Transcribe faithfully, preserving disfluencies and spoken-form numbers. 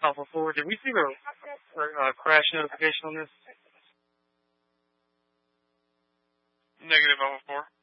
Alpha four, did we see the uh, crash notification on this? Negative, Alpha four.